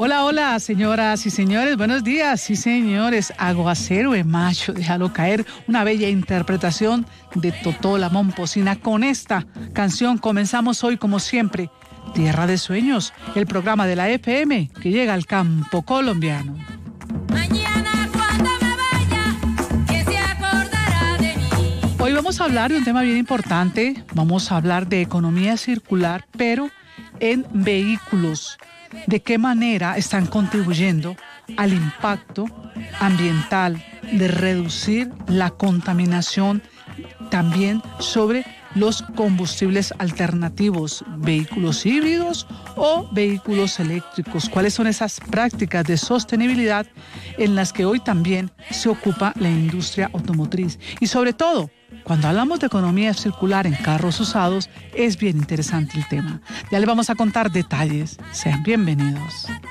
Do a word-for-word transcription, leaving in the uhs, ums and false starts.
Hola, hola, señoras y señores, buenos días. Sí, señores, Aguacero de Mayo, déjalo caer, una bella interpretación de Totó la Momposina. Con esta canción comenzamos hoy, como siempre, Tierra de Sueños, el programa de la F M que llega al campo colombiano. Mañana cuando me vaya, ¿quién se acordará de mí? Hoy vamos a hablar de un tema bien importante, vamos a hablar de economía circular, pero en vehículos. ¿De qué manera están contribuyendo al impacto ambiental de reducir la contaminación también sobre los combustibles alternativos, vehículos híbridos o vehículos eléctricos? ¿Cuáles son esas prácticas de sostenibilidad en las que hoy también se ocupa la industria automotriz? Y sobre todo, cuando hablamos de economía circular en carros usados, es bien interesante el tema. Ya les vamos a contar detalles. Sean bienvenidos.